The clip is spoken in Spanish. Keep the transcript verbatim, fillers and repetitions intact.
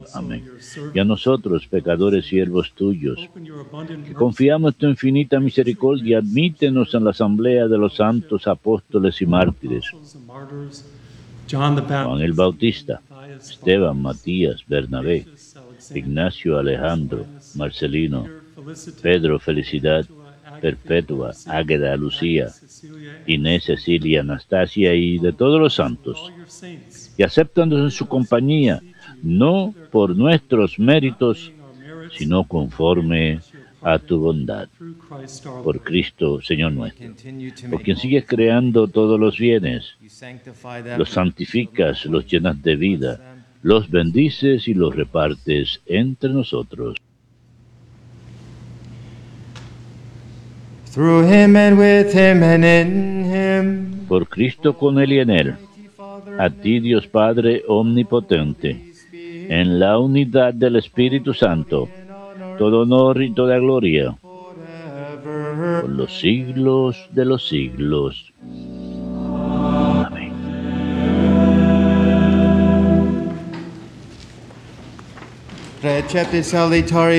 Amén. Y a nosotros, pecadores, siervos tuyos, que confiamos en tu infinita misericordia, admítenos en la asamblea de los santos apóstoles y mártires, Juan el Bautista, Esteban, Matías, Bernabé, Ignacio, Alejandro, Marcelino, Pedro, Felicidad, Perpetua, Águeda, Lucía, Inés, Cecilia, Anastasia y de todos los santos, y acéptanos en su compañía, no por nuestros méritos, sino conforme a tu bondad. Por Cristo, Señor nuestro, por quien sigues creando todos los bienes, los santificas, los llenas de vida, los bendices y los repartes entre nosotros. Through him and with him and in him. Por Cristo, con él y en él, a ti, Dios Padre omnipotente, en la unidad del Espíritu Santo, todo honor y toda gloria, por los siglos de los siglos. Amén. Receptis salutatori